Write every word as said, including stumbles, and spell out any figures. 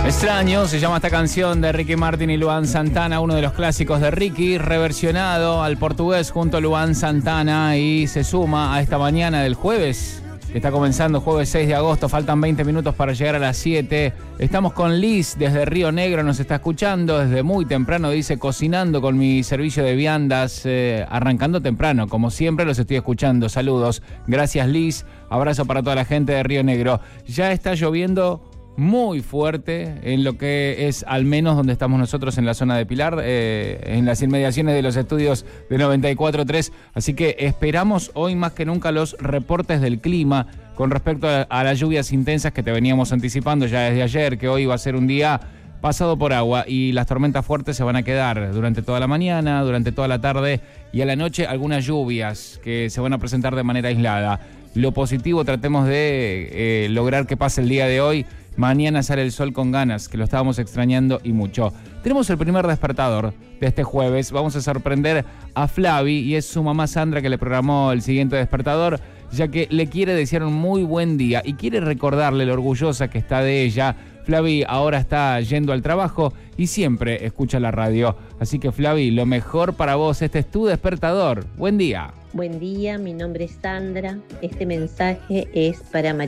Extraño, se llama esta canción de Ricky Martin y Luan Santana, uno de los clásicos de Ricky, reversionado al portugués junto a Luan Santana, y se suma a esta mañana del jueves, que está comenzando jueves seis de agosto, faltan veinte minutos para llegar a las siete. Estamos con Liz desde Río Negro, nos está escuchando desde muy temprano, dice, cocinando con mi servicio de viandas, eh, arrancando temprano, como siempre los estoy escuchando. Saludos, gracias Liz, abrazo para toda la gente de Río Negro. Ya está lloviendo muy fuerte en lo que es al menos donde estamos nosotros en la zona de Pilar, eh, en las inmediaciones de los estudios de noventa y cuatro punto tres, así que esperamos hoy más que nunca los reportes del clima con respecto a, a las lluvias intensas que te veníamos anticipando ya desde ayer, que hoy va a ser un día pasado por agua y las tormentas fuertes se van a quedar durante toda la mañana, durante toda la tarde y a la noche algunas lluvias que se van a presentar de manera aislada. Lo positivo, tratemos de eh, lograr que pase el día de hoy. Mañana sale el sol con ganas, que lo estábamos extrañando y mucho. Tenemos el primer despertador de este jueves. Vamos a sorprender a Flavi y es su mamá Sandra que le programó el siguiente despertador, ya que le quiere desear un muy buen día y quiere recordarle lo orgullosa que está de ella. Flavi ahora está yendo al trabajo y siempre escucha la radio. Así que Flavi, lo mejor para vos, este es tu despertador. Buen día. Buen día, mi nombre es Sandra. Este mensaje es para María.